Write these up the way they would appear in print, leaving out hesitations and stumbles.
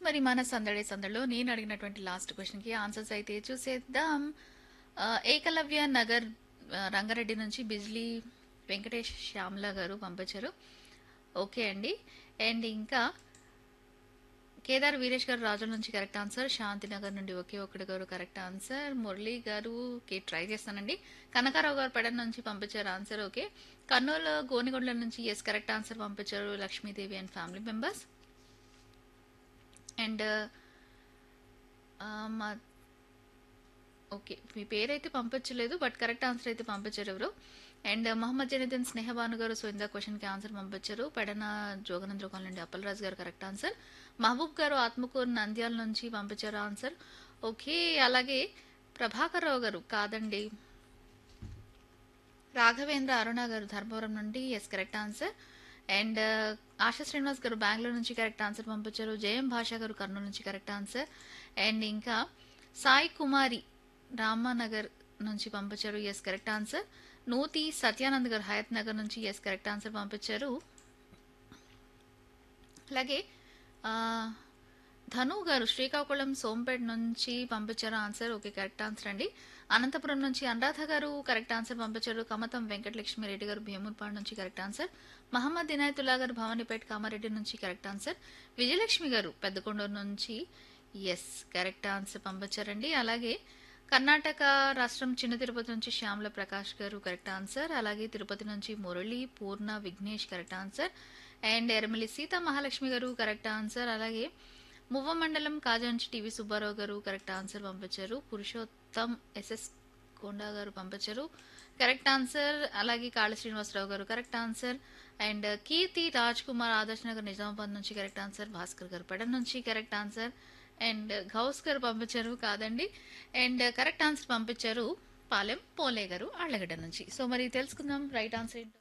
మరి మన సందడి సందడిలో నేను అడిగినటువంటి లాస్ట్ క్వశ్చన్కి ఆన్సర్స్ అయితే చూసేద్దాం. ఏకలవ్య నగర్ రంగారెడ్డి నుంచి బిజ్లీ వెంకటేష్ శ్యామ్ల గారు పంపించారు. ఓకే అండి. అండ్ ఇంకా కేదార్ వీరేష్ గారు రాజుల నుంచి కరెక్ట్ ఆన్సర్. శాంతినగర్ నుండి ఒకే ఒక్కడి గారు కరెక్ట్ ఆన్సర్. మురళి గారుకి ట్రై చేస్తానండి. కనకారావు గారు పెడన్ నుంచి పంపించారు ఆన్సర్. ఓకే. కర్నూలు గోనిగొండల నుంచి ఎస్ కరెక్ట్ ఆన్సర్ పంపించారు Lakshmidevi and family members. And మా ఓకే మీ పేరైతే పంపించలేదు బట్ కరెక్ట్ ఆన్సర్ అయితే పంపించారు ఎవరు. అండ్ మహమ్మద్ జనీద్దీన్ స్నేహబాను గారు సో ఇందా క్వశ్చన్కి ఆన్సర్ పంపించారు. పెడన జోగనంద్ర కాలనీ నుండి అప్పలరాజు గారు కరెక్ట్ ఆన్సర్. మహబూబ్ గారు ఆత్మకూరు నంద్యాల నుంచి పంపించారు ఆన్సర్. ఓకే. అలాగే ప్రభాకర్ రావు గారు కాదండి, రాఘవేంద్ర అరుణ గారు ధర్మవరం నుండి yes correct answer. And ASHA Srinivas గారు బెంగళూరు నుంచి కరెక్ట్ ఆన్సర్ పంపించారు. జయం భాష గారు కర్నూలు నుంచి కరెక్ట్ ఆన్సర్. అండ్ ఇంకా సాయి కుమారి రామానగర్ నుంచి పంపించారు ఎస్ కరెక్ట్ ఆన్సర్. నూతి సత్యానంద్ గారు హయత్ నగర్ నుంచి ఎస్ కరెక్ట్ ఆన్సర్ పంపించారు. అలాగే ఆ, ధను గారు శ్రీకాకుళం సోంపేట నుంచి పంపించారు ఆన్సర్. ఓకే కరెక్ట్ ఆన్సర్ అండి. అనంతపురం నుంచి అనురాధ గారు కరెక్ట్ ఆన్సర్ పంపించారు. కమతం వెంకటలక్ష్మి రెడ్డి గారు భీములపాడు నుంచి కరెక్ట్ ఆన్సర్. మహమ్మద్ ఇనాయతుల్లా గారు భవానీపేట కామారెడ్డి నుంచి కరెక్ట్ ఆన్సర్. విజయలక్ష్మి గారు పెద్దకొండూరు నుంచి ఎస్ కరెక్ట్ ఆన్సర్ పంపించారండి. అలాగే కర్ణాటక రాష్ట్రం చిన్న తిరుపతి నుంచి శ్యామల ప్రకాష్ గారు కరెక్ట్ ఆన్సర్. అలాగే తిరుపతి నుంచి మురళి పూర్ణ Vignesh correct answer. And ఎరమలి Sita Mahalakshmi గారు కరెక్ట్ ఆన్సర్. అలాగే మువ్వ మండలం కాజా నుంచి టీవీ సుబ్బారావు గారు కరెక్ట్ ఆన్సర్ పంపించారు. పురుషోత్తం ఎస్ఎస్ కొండా గారు పంపించారు కరెక్ట్ ఆన్సర్. అలాగే కాళ శ్రీనివాసరావు గారు కరెక్ట్ ఆన్సర్. అండ్ కీర్తి రాజ్ కుమార్ ఆదర్శ్ నగర్ నిజామాబాద్ నుంచి కరెక్ట్ ఆన్సర్. భాస్కర్ గారు పెడన్ నుంచి కరెక్ట్ ఆన్సర్. అండ్ గౌస్ గారు పంపించారు కాదండి. అండ్ కరెక్ట్ ఆన్సర్ పంపించారు పాలెం పోలే గారు ఆళ్లగడ్డ నుంచి. సో మరి తెలుసుకుందాం రైట్ ఆన్సర్ ఏంటో.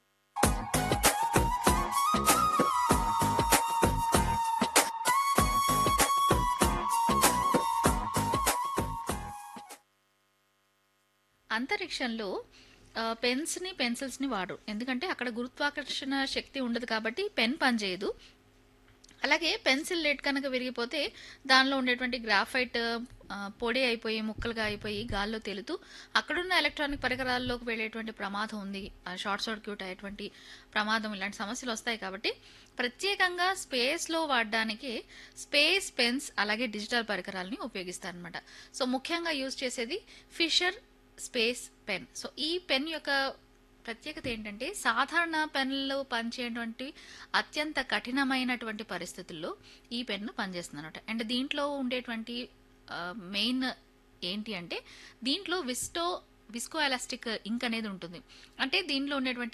అంతరిక్షంలో పెన్స్ని పెన్సిల్స్ని వాడరు, ఎందుకంటే అక్కడ గురుత్వాకర్షణ శక్తి ఉండదు కాబట్టి పెన్ పనిచేయదు. అలాగే పెన్సిల్ లెడ్ కనుక విరిగిపోతే దానిలో ఉండేటువంటి గ్రాఫైట్ పొడి అయిపోయి ముక్కలుగా అయిపోయి గాల్లో తేలుతూ అక్కడున్న ఎలక్ట్రానిక్ పరికరాల్లోకి వెళ్ళేటువంటి ప్రమాదం ఉంది. షార్ట్ సర్క్యూట్ అయ్యేటువంటి ప్రమాదం ఇలాంటి సమస్యలు వస్తాయి కాబట్టి ప్రత్యేకంగా స్పేస్లో వాడడానికి స్పేస్ పెన్స్ అలాగే డిజిటల్ పరికరాలని ఉపయోగిస్తారనమాట. సో ముఖ్యంగా యూజ్ చేసేది ఫిషర్ స్పేస్ పెన్. సో ఈ పెన్ యొక్క ప్రత్యేకత ఏంటంటే సాధారణ పెన్లు పనిచేయటువంటి అత్యంత కఠినమైనటువంటి పరిస్థితుల్లో ఈ పెన్ను పనిచేస్తుంది అనమాట. అండ్ దీంట్లో ఉండేటువంటి మెయిన్ ఏంటి అంటే దీంట్లో విస్కో ఎలాస్టిక్ ఇంక్ అనేది ఉంటుంది. అంటే దీంట్లో ఉండేటువంటి